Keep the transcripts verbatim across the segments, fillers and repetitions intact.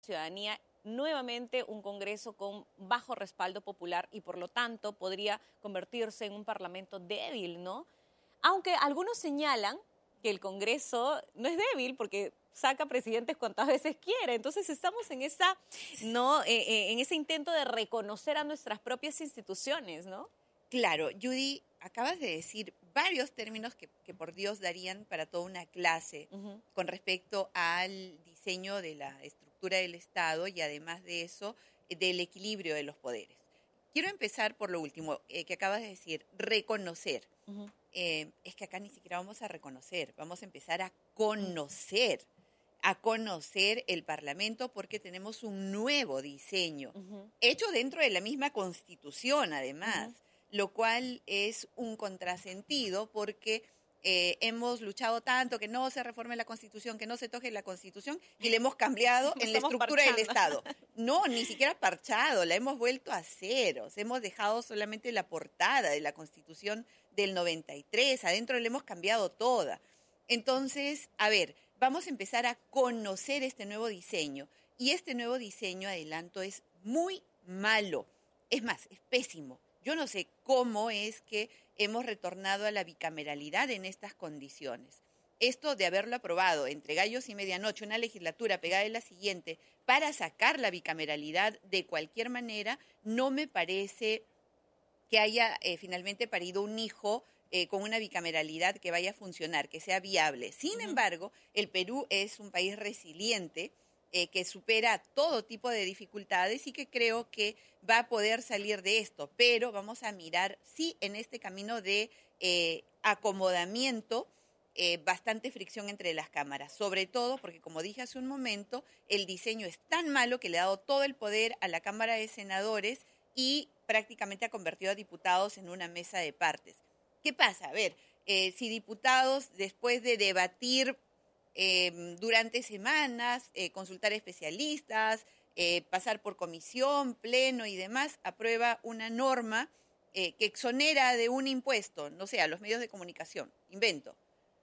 ciudadanía nuevamente un Congreso con bajo respaldo popular y por lo tanto podría convertirse en un Parlamento débil, ¿no? Aunque algunos señalan que el Congreso no es débil porque saca presidentes cuantas veces quiere. Entonces estamos en esa, ¿no? Eh, eh, en ese intento de reconocer a nuestras propias instituciones, ¿no? Claro, Judy, acabas de decir varios términos que, que por Dios darían para toda una clase uh-huh. con respecto al diseño de la estructura del Estado y además de eso, del equilibrio de los poderes. Quiero empezar por lo último eh, que acabas de decir, reconocer. Uh-huh. Eh, es que acá ni siquiera vamos a reconocer, vamos a empezar a conocer, a conocer el Parlamento porque tenemos un nuevo diseño, uh-huh. hecho dentro de la misma Constitución además, uh-huh. lo cual es un contrasentido porque eh, hemos luchado tanto que no se reforme la Constitución, que no se toque la Constitución y le hemos cambiado en la estructura parchando. del Estado. No, ni siquiera parchado, la hemos vuelto a ceros, hemos dejado solamente la portada de la Constitución del noventa y tres, adentro le hemos cambiado toda. Entonces, a ver, vamos a empezar a conocer este nuevo diseño y este nuevo diseño, adelanto, es muy malo, es más, es pésimo. Yo no sé cómo es que hemos retornado a la bicameralidad en estas condiciones. Esto de haberlo aprobado entre gallos y medianoche, una legislatura pegada en la siguiente, para sacar la bicameralidad de cualquier manera, no me parece que haya eh, finalmente parido un hijo eh, con una bicameralidad que vaya a funcionar, que sea viable. Sin uh-huh. embargo, el Perú es un país resiliente, Eh, que supera todo tipo de dificultades y que creo que va a poder salir de esto. Pero vamos a mirar, sí, en este camino de eh, acomodamiento, eh, bastante fricción entre las cámaras. Sobre todo porque, como dije hace un momento, el diseño es tan malo que le ha dado todo el poder a la Cámara de Senadores y prácticamente ha convertido a diputados en una mesa de partes. ¿Qué pasa? A ver, eh, si diputados, después de debatir Eh, durante semanas, eh, consultar especialistas, eh, pasar por comisión, pleno y demás, aprueba una norma eh, que exonera de un impuesto, no sé, a los medios de comunicación, invento,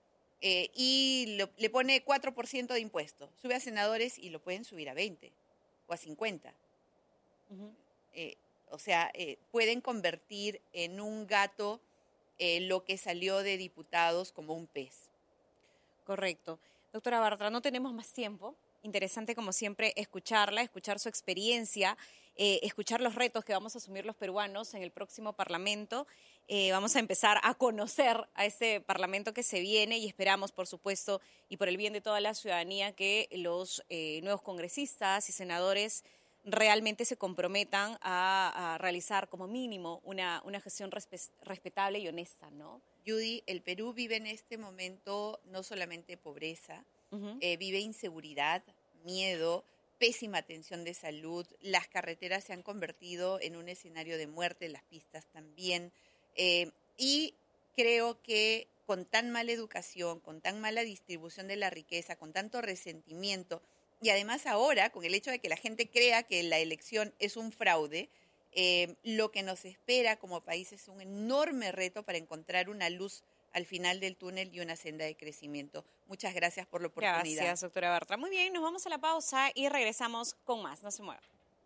eh, y lo, le pone cuatro por ciento de impuesto, sube a senadores y lo pueden subir a veinte o a cincuenta. Uh-huh. Eh, o sea, eh, pueden convertir en un gato eh, lo que salió de diputados como un pez. Correcto. Doctora Bartra, no tenemos más tiempo. Interesante, como siempre, escucharla, escuchar su experiencia, eh, escuchar los retos que vamos a asumir los peruanos en el próximo Parlamento. Eh, vamos a empezar a conocer a este Parlamento que se viene y esperamos, por supuesto, y por el bien de toda la ciudadanía, que los eh, nuevos congresistas y senadores realmente se comprometan a, a realizar como mínimo una, una gestión respe- respetable y honesta, ¿no? Judy, el Perú vive en este momento no solamente pobreza, uh-huh. eh, vive inseguridad, miedo, pésima atención de salud, las carreteras se han convertido en un escenario de muerte, las pistas también, eh, y creo que con tan mala educación, con tan mala distribución de la riqueza, con tanto resentimiento, y además ahora con el hecho de que la gente crea que la elección es un fraude, Eh, lo que nos espera como país es un enorme reto para encontrar una luz al final del túnel y una senda de crecimiento. Muchas gracias por la oportunidad. Gracias, doctora Bartra. Muy bien, nos vamos a la pausa y regresamos con más. No se mueva.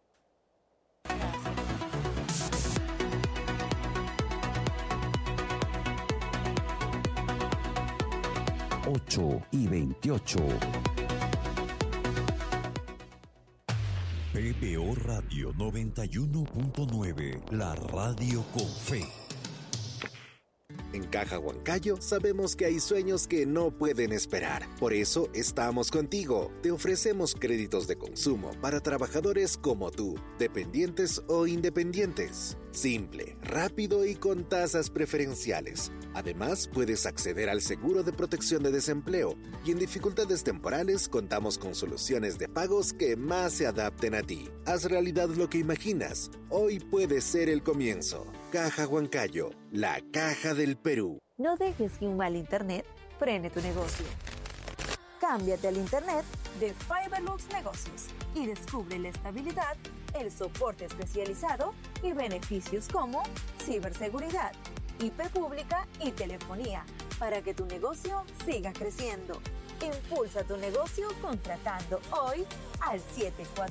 ocho y veintiocho. P B O Radio noventa y uno punto nueve, la radio con fe. En Caja Huancayo sabemos que hay sueños que no pueden esperar. Por eso estamos contigo. Te ofrecemos créditos de consumo para trabajadores como tú, dependientes o independientes. Simple, rápido y con tasas preferenciales. Además, puedes acceder al seguro de protección de desempleo y en dificultades temporales contamos con soluciones de pagos que más se adapten a ti. Haz realidad lo que imaginas. Hoy puede ser el comienzo. Caja Huancayo, la caja del Perú. No dejes que un mal internet frene tu negocio. Cámbiate al internet de Fiberlux Negocios y descubre la estabilidad, el soporte especializado y beneficios como ciberseguridad, I P pública y telefonía para que tu negocio siga creciendo. Impulsa tu negocio contratando hoy al siete cuatro